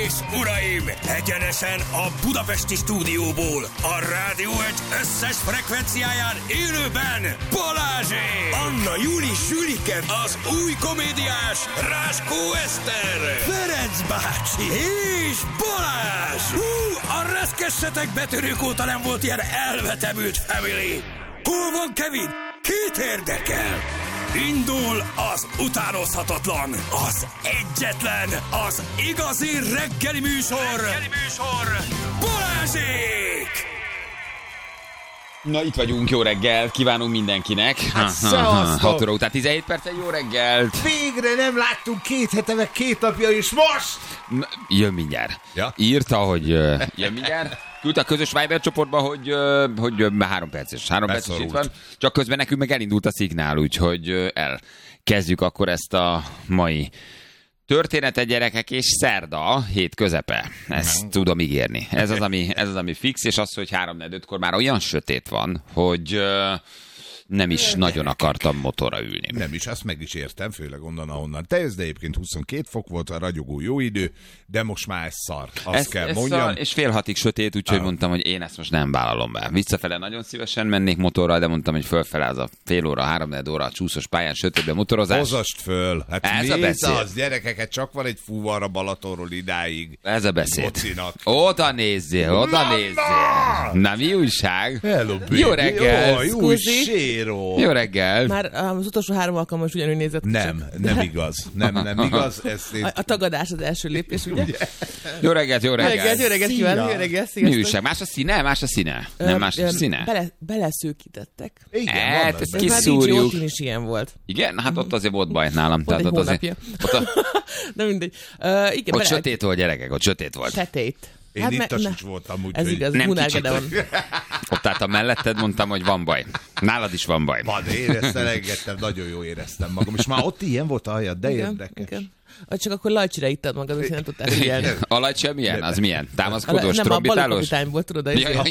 és uraim, egyenesen a budapesti stúdióból, a Rádió Egy összes frekvenciáján élőben Balázsék! Anna Júli Sülike, az új komédiás Ráskó Eszter, Ferenc bácsi és Balázs! A reszkessetek betörők óta nem volt ilyen elvetemült family! Hol van Kevin? Kit érdekel? Indul az utánozhatatlan, az egyetlen, az igazi reggeli műsor, Balázsék! Na, itt vagyunk, jó reggel, kívánunk mindenkinek. Hát 6 óra után 17 percen, jó reggelt. Végre nem láttunk 2 hete, meg 2 napja, és most! Jön mindjárt. Ja? Írta, hogy jön mindjárt. Küldte a közös Viber csoportba, hogy 3 perces. 3 perces itt van. Csak közben nekünk meg elindult a szignál, úgyhogy elkezdjük akkor ezt a mai történetet, gyerekek, és szerda, hét közepe. Ezt tudom ígérni. Ez az, ami fix, és az, hogy 3-4-5-kor már olyan sötét van, hogy nem is nagyon akartam motorra ülni. Nem is, azt meg is értem, főleg onnan, ahonnan te jössz, de egyébként 22 fok volt a ragyogó jó idő, de most már ez szar. Azt kell mondjam. És 5:30 sötét, úgyhogy mondtam, hogy én ezt most nem vállalom be. Visszafele nagyon szívesen mennék motorral, de mondtam, hogy fölfele az a fél óra, 3-4 óra a csúszos pályán sötétbe motorozás. Hozast föl. Hát ez a beszéd. Az gyerekeket, csak van egy fúvar a Balatonról idáig. Ez a beszéd. Bocinak. Oda nézzél. Na, mi újság? Hello, baby. Jó reggel. Jó séró. Jó reggel. Már az utolsó 3 alkalommal is ugyanúgy nézett. Nem igaz. Nem igaz. A tagadás az első lépés, ugye? Jó reggelt. Jó reggelt kívánok, jó reggelt, sziasztok. Mi újság? Más a színe? Nem más a színe? Beleszőkítettek. Igen, Hát, ezt Már kiszúrjuk. DJ is ilyen volt. Igen? Hát ott azért volt baj nálam. Volt egy ott hónapja. De mindegy. Igen, ott sötét volt, gyerekek, ott sötét volt. Setét. Én ittas is voltam, úgyhogy... Ez igaz, Nem Munár kicsit. Gedeon. Ott álltam melletted, mondtam, hogy van baj. Nálad is van baj. Van, éreztem, nagyon jó éreztem magam. És már ott ilyen volt a hajad, de érdekes. Igen. Csak akkor lajcsira ittad magad, hogy nem tudtál figyelni. A lajcsa milyen? Az milyen? Támaszkodós, Nem, a trombitálós? balikapitány volt, tudod?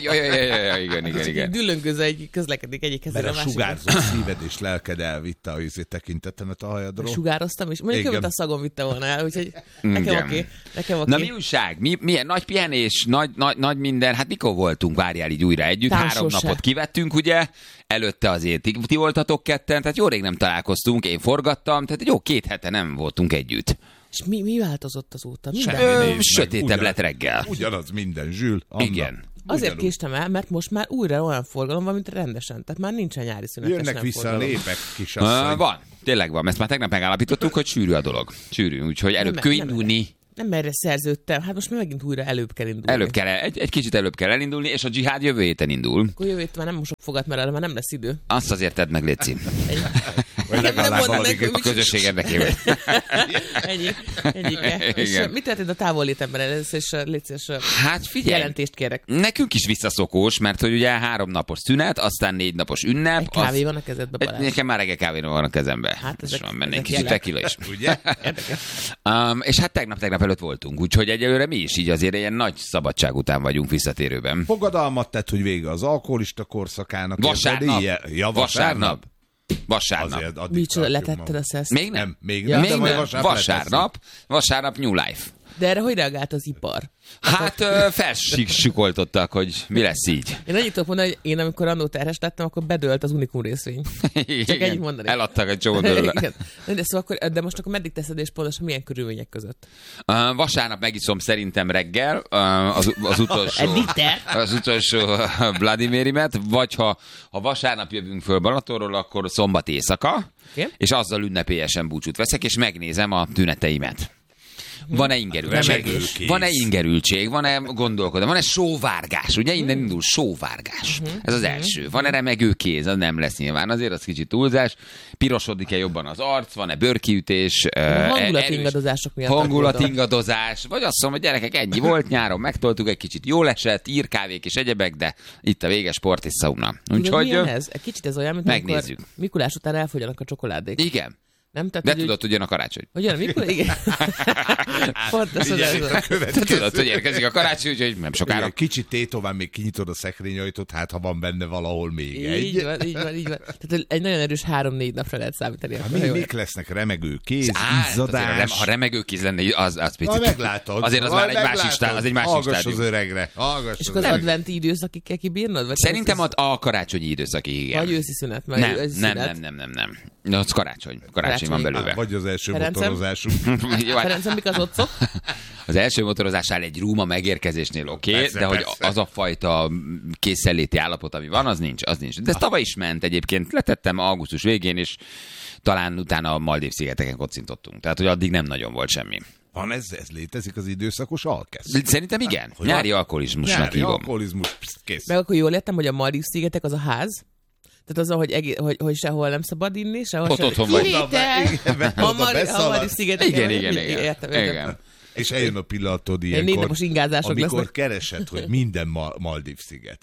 Igen. Düllöngöző közlekedik egyik kezére Mert a a másikra. sugárzó szíved és lelked elvitte a tekintetemet a hajadról. Sugároztam is. Mondjuk, amit a szagom vitte volna el, úgyhogy nekem oké. Na mi újság? Milyen nagy pihenés, nagy minden? Hát mikor voltunk, várjál így újra együtt? 3 napot kivettünk, ugye? Előtte azért ti voltatok ketten, tehát jó rég nem találkoztunk, én forgattam, tehát jó 2 hete nem voltunk együtt. És mi változott azóta? Sötétebb lett reggel. Ugyanaz minden, Zsül. Anna. Igen. Azért késtem el, mert most már újra olyan forgalom van, mint rendesen. Tehát már nincsen nyári szünetes. Jönnek vissza a forgalom. népek, kisasszony. Van, tényleg van. Ezt már tegnap megállapítottuk, hogy sűrű a dolog. Sűrű, úgyhogy előbb kell indulni. Nem erre szerződtem. Hát most már megint újra előbb kell indulni. Egy kicsit előbb kell elindulni, és a dzsihád jövő héten indul. Akkor jövő héten már nem mosok fogat, mert arra már nem lesz idő. Azt azért tedd meg, Léci. Vagy legalább A közösség érdekében. Egyike. És mit történt a távollétemben először, és létszés Hát figyelj, jelentést kérek. nekünk is visszaszokós, mert hogy ugye 3 napos szünet, aztán 4 napos ünnep. Egy kávé van a kezedbe, Balázs. Nekem már reggel kávé van a kezembe. Hát és ezek- van benne egy ezek kicsit jelek. tequila is. Ugye? És hát tegnap előtt voltunk, úgyhogy egyelőre mi is így azért ilyen nagy szabadság után vagyunk visszatérőben. Fogadalmat tett, hogy vége az alkoholista korszakának. Vasárnap. Ja, Vasárnap. Azért addig Micsoda, tartjuk letetted a szeszt. Még nem. Nem, még Ja, nem, de de majd majd Vasárnap New Life. De erre hogy reagált az ipar? Hát felsikoltottak, hogy mi lesz így. Én annyit tudok mondani, hogy én amikor annó terhes lettem, akkor bedőlt az Unikum részvény. Igen, ennyit mondani. Eladtak egy csomó belőle. Igen. De, szóval de most akkor meddig teszed, és pontosan milyen körülmények között? Vasárnap megiszom szerintem reggel az utolsó Vladimirimet, vagy ha vasárnap jövünk föl Balatonról, akkor szombat éjszaka, Okay. és azzal ünnepélyesen búcsút veszek, és megnézem a tüneteimet. Van-e ingerültség? Van-e ingerültség? Van-e gondolkodás? Van-e sóvárgás? Ugye innen indul sóvárgás. Ez az első. Van-e remegő kéz? Az nem lesz nyilván. Azért az kicsit túlzás. Pirosodik-e jobban az arc? Van-e bőrkiütés? Hangulatingadozások miatt. Hangulatingadozás. Vagy azt mondom, hogy gyerekek, ennyi volt, nyáron megtoltuk, egy kicsit jól esett, írkávék és egyebek, de itt a vége, sport és szauna. Úgyhogy Úgyhogy ez? Kicsit ez olyan, mint megnézzük. amikor Mikulás után elfogyjanak a csokoládék. Igen. Nem? Tehát, de tudod, hogy jön a karácsony. Hogy jön, mikor? Igen. Pontosan tudod, hogy érkezik a karácsony, úgyhogy nem sokára. Kicsit tétován még kinyitod a szekrényajtót, hát ha van benne valahol még egy. Így van. Tehát egy nagyon erős 3-4 napra lehet számítani. Mik lesznek remegő kéz, izzadás. Ha remegő kéz lenne, az picit. Meglátod. Azért az már egy másik stádium. Hallgass az öregre. És akkor az adventi időszakig kell kibírnod? Szerintem a karácsonyi időszakig, igen. Vagy őszi szünet. Nem. Az karácsony van belőle. Vagy az első motorozásunk. Ferencem, mik az otcok? Az első motorozásnál egy rúma megérkezésnél oké, de hogy az a fajta készenléti állapot, ami van, az nincs. De ez tavaly is ment egyébként. Letettem augusztus végén, és talán utána a Maldív-szigeteken kocintottunk. Tehát, hogy addig nem nagyon volt semmi. Van ez létezik az időszakos alkesz? Szerintem igen. Nyári alkoholizmusnak hívom. Nyári alkoholizmus, kész. Meg akkor jól értem, hogy a Maldív-szigetek az a ház? Tehát az, hogy sehol nem szabad inni, sehol ott otthon vagy. A Maldív-szigetek. Igen. És eljön a pillanatod ilyenkor, amikor lesznek. keresed, hogy minden Maldív-sziget.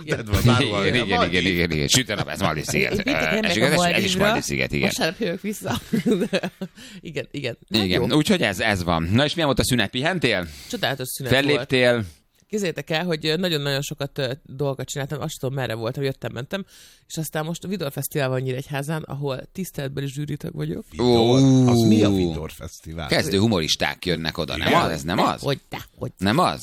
Igen. Süt a nap, ez Maldív-sziget. Ez is Maldív-sziget, igen. Vasárnap jövök vissza. Igen. Igen, úgyhogy ez van. Na és milyen volt a szünet? Pihentél? Csodálatos szünet volt. Felléptél? Képzeljétek el, hogy nagyon-nagyon sokat dolgokat csináltam, azt tudom, merre voltam, jöttem-mentem, és aztán most a Vidor Fesztivál van Nyíregyházán, ahol tiszteletbeli zsűritag vagyok. Az mi a Vidor Fesztivál? Kezdő humoristák jönnek oda, nem az? Ez nem az? Hogy nem az?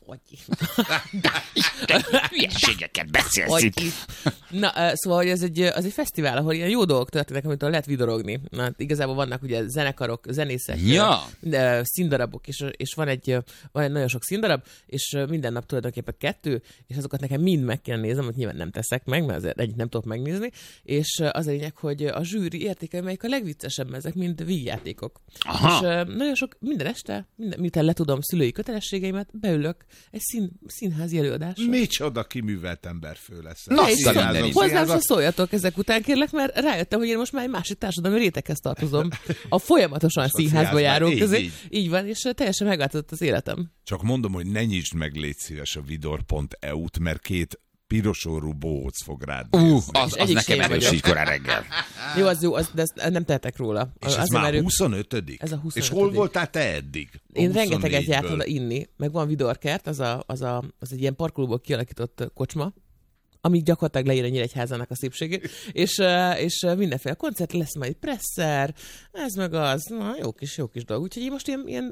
Hogy hülyeségeket beszélsz itt. Na, szóval, hogy ez egy fesztivál, ahol ilyen jó dolgok történnek, amitől lehet vidorogni. Na, igazából vannak ugye zenekarok, zenészek, színdarabok, és van egy nagyon sok színdarab, és minden nap tulajdonképpen 2, és azokat nekem mind meg kell néznem, hogy nyilván nem teszek meg, mert azért egyik nem tudok megnézni, és az a lényeg, hogy a zsűri értékel, melyik a legviccesebb, ezek mind vígjátékok. És nagyon sok, minden este, miután letudom szülői kötelességeimet, beülök egy színházi előadásra. Micsoda kiművelt emberfő lesz. Hozzám se szóljatok ezek után, kérlek, mert rájöttem, hogy én most már egy másik társadalmi réteghez tartozom. A folyamatosan színházba járók közé. Így van, és teljesen megváltozott az életem. Csak mondom, hogy ne nyisd meg, légy szíves a vidor.eu-t, mert 2 pirosorú bohóc fog rád az nekem erős így korán reggel. Jó, de ezt nem tehetek róla. És ez már 25. Ez a 25. És hol voltál te eddig? Én rengeteget jártam oda inni, meg van Vidorkert, az egy ilyen parkolóból kialakított kocsma, ami gyakorlatilag leír a Nyíregyházának a szépségét, és mindenféle koncert lesz, majd presszer, ez meg az, na, jó kis dolog. Úgyhogy én most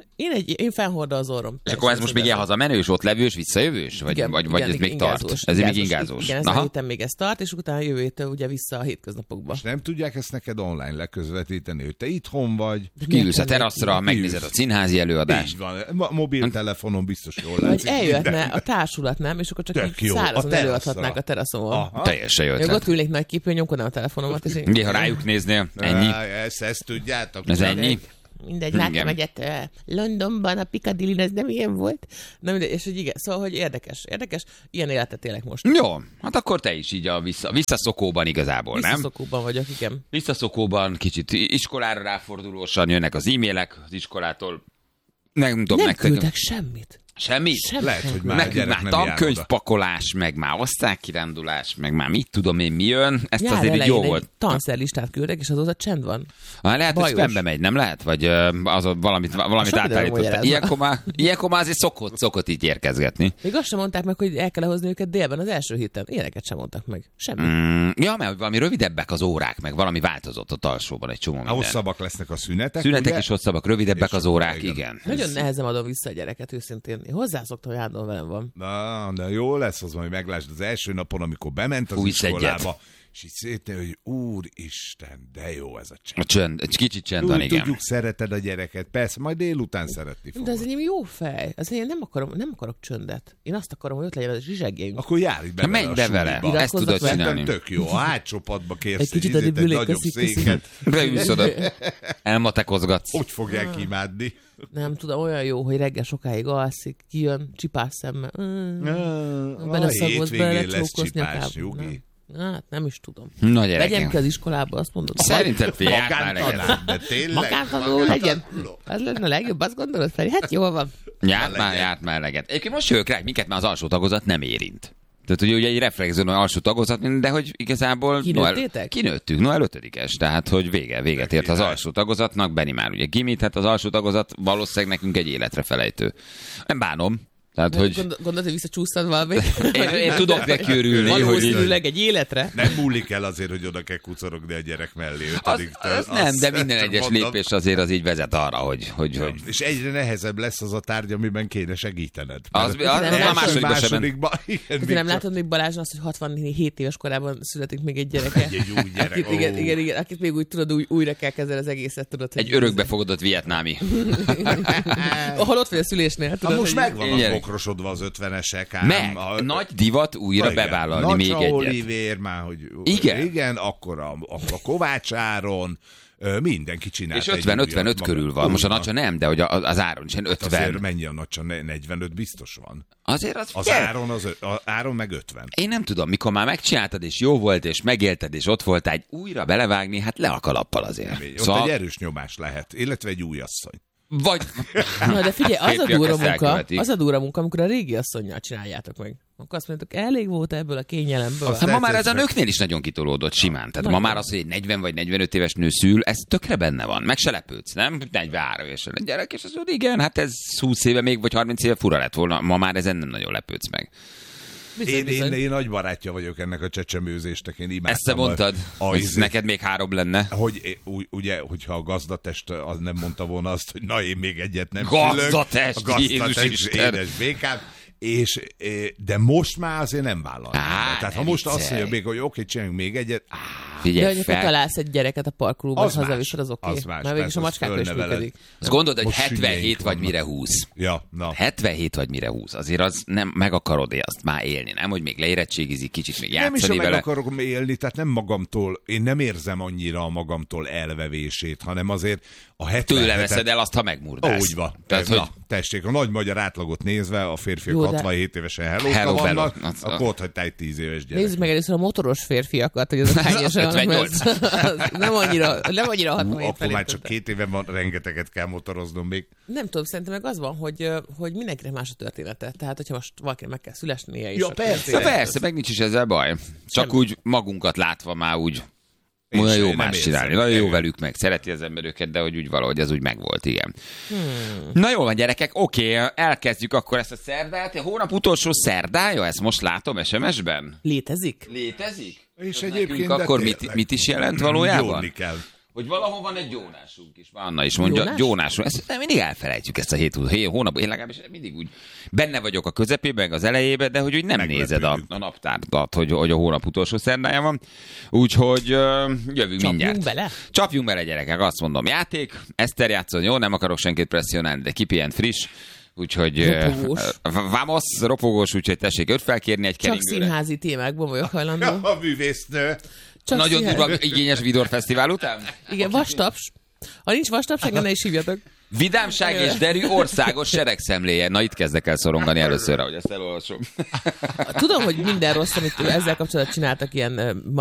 én fennhordom az orrom. És akkor ez most még ilyen hazamenős, ott levős, visszajövős? Vagy ez még tart? Ez még ingázós. Igen, ez héten még ez tart, és utána jövő héttől ugye vissza a hétköznapokba. És nem tudják ezt neked online leközvetíteni, hogy te itthon vagy. Kiülsz a teraszra, megnézed a színházi előadást. Így van, mobiltelefonon biztos jól látszik. Vagy eljöhetne a társulat, nem? És akkor csak szárazon előadhatnák a teraszon. Teljesen jó ötlet. Ott ülnék nagy képen, nyomkodnám a telefonomat. És ha rájuk néznél, ennyi. Ezt tudjátok. Ez ennyi. Mindegy, láttam egyet Londonban, a Piccadilly-n, ez nem ilyen volt. Na mindegy, és hogy igen, szóval, hogy érdekes, ilyen életet élek most. Jó, hát akkor te is így a visszaszokóban igazából, nem? Visszaszokóban vagyok, igen. Visszaszokóban, kicsit iskolára ráfordulósan jönnek az e-mailek az iskolától. Nem küldtek semmit. Semmit? Lehet, hogy már tankönyvpakolás, meg már osztálykirándulás, meg már mit tudom én mi jön. Ezt jár azért így jó volt. Tanszerlistát küldek, és azóta csend van. Lehet, hogy spambe megy, nem lehet? Vagy valamit átállított. Ilyenkor már azért szokott így érkezgetni. Még azt sem mondták meg, hogy el kell hozni őket délben az első héten. Ilyeneket sem mondtak meg. Semmi. Mert valami rövidebbek az órák, meg valami változott ott alsóban egy csomó minden. Hosszabbak lesznek a szünetek. Szünetek is hosszabbak, rövidebbek az órák, igen. Nagyon nehezen adom vissza a gyereket, őszintén. Én hozzászoktam, hogy állandóan velem van. De jó lesz az, hogy meglásd az első napon, amikor bement az iskolába, és így szétnél, hogy úristen, de jó ez a csend. A csend, egy kicsit csend van, igen. Tudjuk, szereted a gyereket, persze, majd délután szeretni fogod. De az enyém jó fej. Az én nem akarok csöndet. Én azt akarom, hogy ott legyen az zsizsegény. Akkor járj be vele. Menj be vele, ezt tudod csinálni. Tök jó, a hátsó padba kérsz egy nagyobb széket. Beülsz oda, elmatekozgatsz. Hogy fogják imádni? Nem tudom, olyan jó, hogy reggel sokáig alszik, kijön, csipás szemmel. Beleszagolsz, belecsókolsz nyakába. Hát nem is tudom. Legyen ki az iskolába, azt mondod. Szerintem járt már leget. De tényleg? Magántanuló legyen. Az lenne a legjobb, azt gondolod, Feri? Hát jól van. Járt már leget. Egyébként most jövök rá, minket már az alsó tagozat nem érint. Tehát ugye egy reflexzón alsó tagozat, de hogy igazából kinőttük, Noel 5-es, tehát hogy véget ért az alsó tagozatnak, Benni már ugye gimit, hát az alsó tagozat valószínűleg nekünk egy életre felejtő. Nem bánom. Tehát, hogy... Gondolod, hogy visszacsúsztad valamit? Én tudok neki örülni. Valószínűleg egy életre. Nem múlik el azért, hogy oda kell kucorogni a gyerek mellé. Az nem, de minden egyes lépés azért az így vezet arra, hogy... És egyre nehezebb lesz az a tárgy, amiben kéne segítened. Az a másodikban sem. Nem látod még Balázs azt, hogy 67 éves korában születik még egy gyereke? Egy új gyerek. Igen, akit még úgy tudod, újra kell kezelni az egészet, tudod. Egy örökbefogadott vietnámi. Ahol ott vagy a szülésnél. Most megvan okrosodva az 50-esek. Nagy divat újra bevállalni még egyet. Olivér már, hogy igen, akkor a Kovács Áron, mindenki csinál. És 50-55 körül van. Most a Nacsa nem, de hogy az Áron is 50. Azért mennyi a Nacsa? 45 biztos van. Azért az Áron meg 50. Én nem tudom, mikor már megcsináltad, és jó volt, és megélted, és ott voltál, egy újra belevágni, hát le a kalappal azért. Ott egy erős nyomás lehet, illetve egy új asszony. Vagy... Na de figyelj, az a durva munka, amikor a régi asszonnyal csináljátok meg. Akkor azt mondjátok, elég volt ebből a kényelemből. Ma már ez a nőknél is nagyon kitolódott simán. Tehát ma már az, hogy egy 40 vagy 45 éves nő szül, ez tökre benne van. Meg se lepődsz, nem? 43 évesen egy gyerek, és az úgy igen, hát ez 20 éve még, vagy 30 éve fura lett volna. Ma már ezen nem nagyon lepődsz meg. Én nagy barátja vagyok ennek a csecsemőzéstek, én imádtam. Ezt te mondtad, hogy neked még 3 lenne. Hogy ugye, hogyha a gazdatest az nem mondta volna azt, hogy na én még egyet nem Gazdatest, szülök. Gazdatest, édes békám. De most már azért nem vállalni. Tehát ha most azt mondja még, hogy oké, csináljunk még egyet. De hogy találsz egy gyereket a parkolóban, és hazaviszed, az oké. Mert végig a macskákkal is működik. Azt gondolod, hogy 77 vagy mire 20. Ja, na. 77 vagy mire 20. Azért az nem meg akarod azt már élni, nem? Hogy még leérettségizik, kicsit még játszani vele. Nem is, meg akarok élni, tehát nem magamtól, én nem érzem annyira a magamtól elvevését, hanem azért a 77-et... Tőle veszed el, azt ha megmurdász. Úgy van. Tessék, a nagy magyar átlagot nézve, a férfiak 67 évesen hello vannak, akkor ott hagytál egy 10 éves gyerek. Nézzük meg először a motoros férfiakat, hogy azok hányesen nem annyira 67 akkor már csak 2 éven van, rengeteget kell motoroznom még. Nem tudom, szerintem meg az van, hogy mindenkinek más a története. Tehát, hogyha most valakinek meg kell szülesnie is. Ja, persze, meg nincs is ezzel baj. Csak úgy magunkat látva már úgy olyan jó más csinálni. Nagyon jó velük meg. Szereti az ember őket, de hogy úgy valahogy ez úgy megvolt, igen. Na jó van, gyerekek, oké, elkezdjük akkor ezt a szerdát. A hónap utolsó szerdája, ezt most látom SMS-ben. Létezik? És egyébként akkor mit is jelent valójában? Jólni kell. Hogy valahol van egy gyónásunk is. Anna is mondja, gyónásunk. Ezt mindig elfelejtjük ezt a 7 hónapot. Én legalábbis mindig úgy benne vagyok a közepében, az elejében, de hogy úgy nem nézed a naptárat, hogy a hónap utolsó szerdája van. Úgyhogy jövünk mindjárt. Csapjunk bele, gyerekek, azt mondom. Játék, Eszter játszon, jó, nem akarok senkit presszionálni, de kipihent friss. Úgyhogy vamos, ropogós, úgyhogy tessék őt felkérni egy keringőre. Csak színházi témákban vagyok hajlandó. A művésznő. Nagyon durva igényes Vidor Fesztivál után? Igen, vastaps. Ha nincs vastaps, engem ne is hívjatok. Vidámság és derű országos seregszemléje. Na itt kezdek el szorongani először, ahogy ezt elolvasom. Tudom, hogy minden rossz, amit ezzel kapcsolatban csináltak ilyen